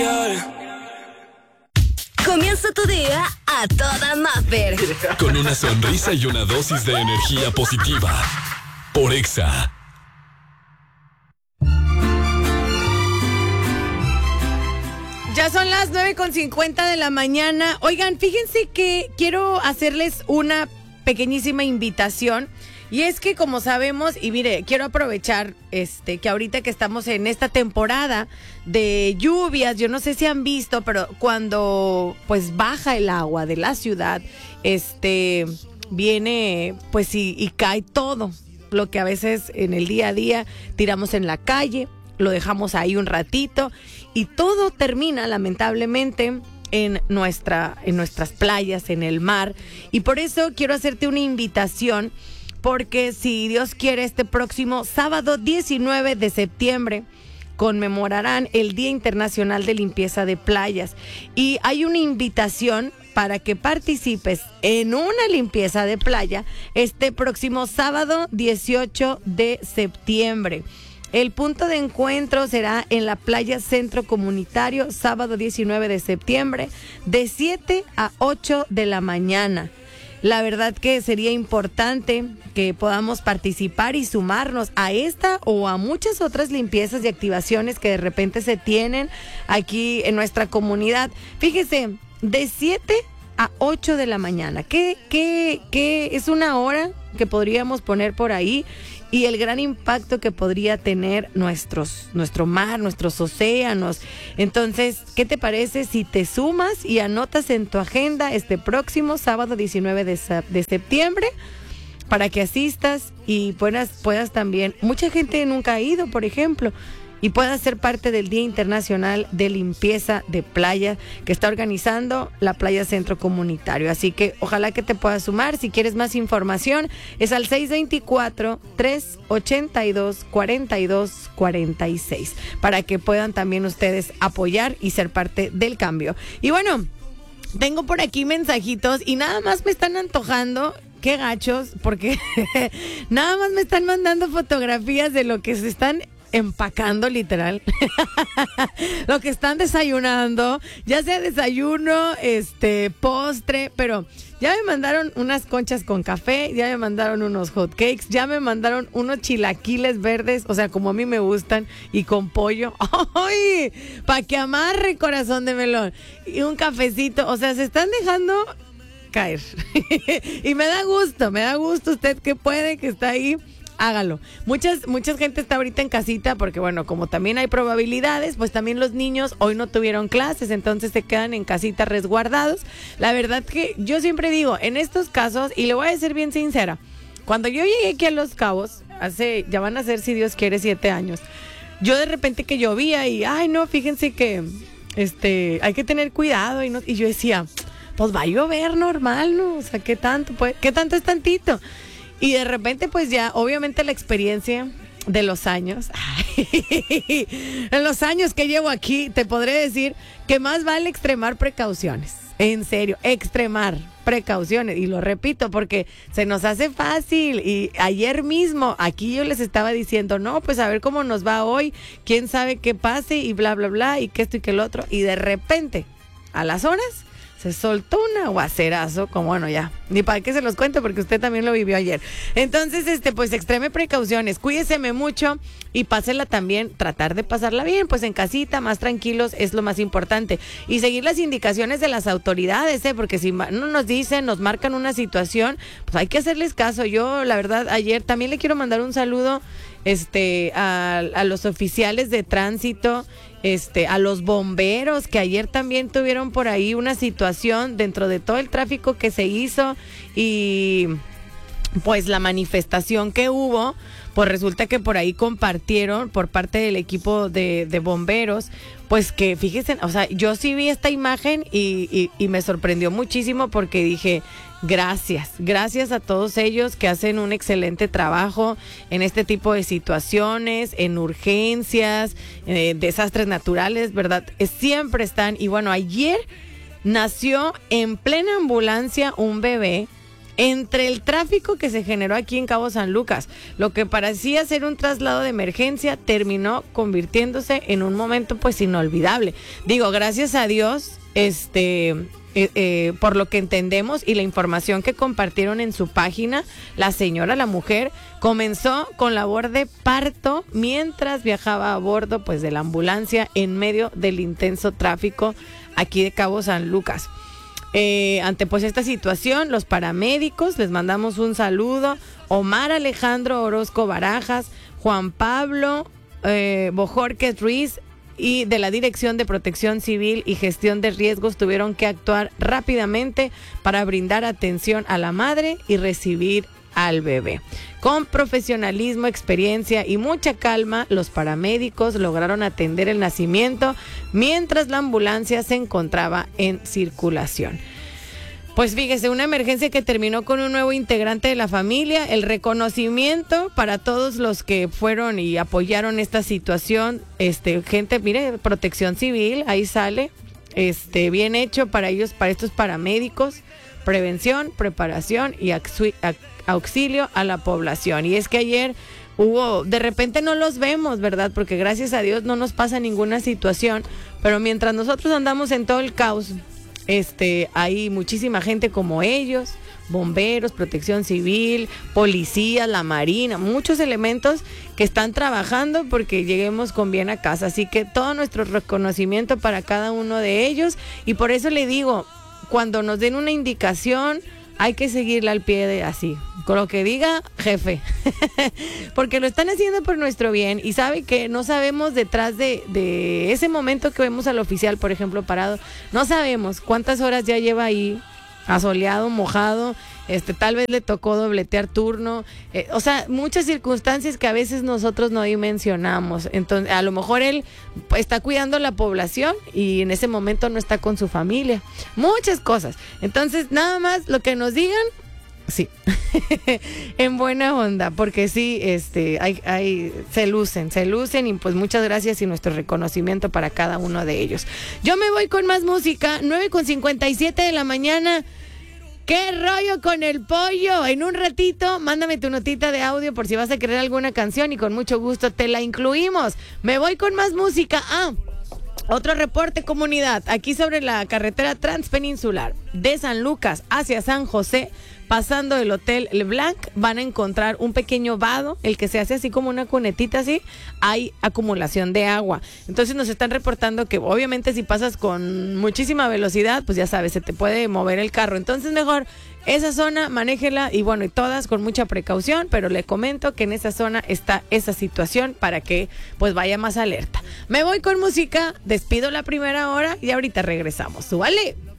Comienza tu día a toda Maffer. Con una sonrisa y una dosis de energía positiva. Por Exa. Ya son las 9:50 de la mañana. Oigan, fíjense que quiero hacerles una pequeñísima invitación. Y es que, como sabemos, y mire, quiero aprovechar que ahorita que estamos en esta temporada de lluvias, yo no sé si han visto, pero cuando pues baja el agua de la ciudad, viene pues y cae todo lo que a veces en el día a día tiramos en la calle, lo dejamos ahí un ratito y todo termina lamentablemente en nuestras playas, en el mar. Y por eso quiero hacerte una invitación, porque si Dios quiere, este próximo sábado 19 de septiembre conmemorarán el Día Internacional de Limpieza de Playas. Y hay una invitación para que participes en una limpieza de playa este próximo sábado 18 de septiembre. El punto de encuentro será en la playa Centro Comunitario, sábado 19 de septiembre, de 7 a 8 de la mañana. La verdad que sería importante que podamos participar y sumarnos a esta o a muchas otras limpiezas y activaciones que de repente se tienen aquí en nuestra comunidad. Fíjese, de 7 a 8 de la mañana, ¿qué es una hora que podríamos poner por ahí? Y el gran impacto que podría tener nuestro mar, nuestros océanos. Entonces, ¿qué te parece si te sumas y anotas en tu agenda este próximo sábado 19 de septiembre para que asistas y puedas también? Mucha gente nunca ha ido, por ejemplo, y puedas ser parte del Día Internacional de Limpieza de Playa que está organizando la Playa Centro Comunitario. Así que ojalá que te puedas sumar. Si quieres más información, es al 624-382-4246 para que puedan también ustedes apoyar y ser parte del cambio. Y bueno, tengo por aquí mensajitos y nada más me están antojando. Qué gachos, porque nada más me están mandando fotografías de lo que se están empacando, literal. Lo que están desayunando, ya sea desayuno, postre, pero ya me mandaron unas conchas con café, ya me mandaron unos hot cakes, ya me mandaron unos chilaquiles verdes, o sea, como a mí me gustan, y con pollo. ¡Ay! Pa' que amarre, corazón de melón. Y un cafecito, o sea, se están dejando caer. Y me da gusto usted que puede, que está ahí. Hágalo. Mucha gente está ahorita en casita porque, bueno, como también hay probabilidades, pues también los niños hoy no tuvieron clases, entonces se quedan en casita resguardados. La verdad que yo siempre digo, en estos casos, y le voy a ser bien sincera, cuando yo llegué aquí a Los Cabos, ya van a ser, si Dios quiere, 7 años, yo de repente que llovía y, ay no, fíjense que hay que tener cuidado, y yo decía, pues va a llover normal, ¿no? O sea, ¿qué tanto es tantito? Y de repente, pues ya, obviamente la experiencia de los años, en los años que llevo aquí, te podré decir que más vale extremar precauciones. En serio, extremar precauciones. Y lo repito porque se nos hace fácil. Y ayer mismo, aquí yo les estaba diciendo, no, pues a ver cómo nos va hoy, quién sabe qué pase y bla, bla, bla, y que esto y que el otro. Y de repente, a las horas, se soltó un aguacerazo, como bueno, ya, ni para qué se los cuento porque usted también lo vivió ayer. Entonces, pues extreme precauciones, cuídeseme mucho y pásela también, tratar de pasarla bien, pues en casita, más tranquilos, es lo más importante. Y seguir las indicaciones de las autoridades, porque si no nos dicen, nos marcan una situación, pues hay que hacerles caso. Yo, la verdad, ayer también le quiero mandar un saludo a los oficiales de tránsito, a los bomberos que ayer también tuvieron por ahí una situación dentro de todo el tráfico que se hizo y pues la manifestación que hubo, pues resulta que por ahí compartieron por parte del equipo de bomberos, pues que fíjense, o sea, yo sí vi esta imagen y me sorprendió muchísimo porque dije, gracias a todos ellos que hacen un excelente trabajo en este tipo de situaciones, en urgencias, desastres naturales, ¿verdad? Siempre están. Y bueno, ayer nació en plena ambulancia un bebé entre el tráfico que se generó aquí en Cabo San Lucas, lo que parecía ser un traslado de emergencia terminó convirtiéndose en un momento pues inolvidable. Digo, gracias a Dios, por lo que entendemos y la información que compartieron en su página, la mujer, comenzó con labor de parto mientras viajaba a bordo pues de la ambulancia en medio del intenso tráfico aquí de Cabo San Lucas. Ante pues esta situación, los paramédicos, les mandamos un saludo, Omar Alejandro Orozco Barajas, Juan Pablo Bojorquez Ruiz y de la Dirección de Protección Civil y Gestión de Riesgos tuvieron que actuar rápidamente para brindar atención a la madre y recibir al bebé. Con profesionalismo, experiencia y mucha calma, los paramédicos lograron atender el nacimiento mientras la ambulancia se encontraba en circulación. Pues fíjese, una emergencia que terminó con un nuevo integrante de la familia, el reconocimiento para todos los que fueron y apoyaron esta situación, gente, mire, Protección Civil, ahí sale, bien hecho para ellos, para estos paramédicos, prevención, preparación y auxilio a la población. Y es que ayer de repente no los vemos, ¿verdad? Porque gracias a Dios no nos pasa ninguna situación, pero mientras nosotros andamos en todo el caos, hay muchísima gente como ellos, bomberos, protección civil, policías, la marina, muchos elementos que están trabajando porque lleguemos con bien a casa. Así que todo nuestro reconocimiento para cada uno de ellos, y por eso le digo, cuando nos den una indicación, hay que seguirla al pie de así, con lo que diga jefe, porque lo están haciendo por nuestro bien, y sabe que no sabemos detrás de ese momento que vemos al oficial, por ejemplo, parado, no sabemos cuántas horas ya lleva ahí, asoleado, mojado, tal vez le tocó dobletear turno, o sea, muchas circunstancias que a veces nosotros no dimensionamos. Entonces, a lo mejor él está cuidando a la población y en ese momento no está con su familia, muchas cosas. Entonces, nada más lo que nos digan, sí, en buena onda, porque sí, se lucen, y pues muchas gracias y nuestro reconocimiento para cada uno de ellos. Yo me voy con más música, 9:57 de la mañana. ¿Qué rollo con el pollo? En un ratito, mándame tu notita de audio por si vas a querer alguna canción y con mucho gusto te la incluimos. Me voy con más música. Otro reporte, comunidad, aquí sobre la carretera transpeninsular de San Lucas hacia San José, pasando el Hotel LeBlanc, van a encontrar un pequeño vado, el que se hace así como una cunetita así, hay acumulación de agua. Entonces nos están reportando que obviamente si pasas con muchísima velocidad, pues ya sabes, se te puede mover el carro. Entonces mejor esa zona, manéjela y bueno, y todas con mucha precaución, pero le comento que en esa zona está esa situación para que pues vaya más alerta. Me voy con música, despido la primera hora y ahorita regresamos. ¡Súbale!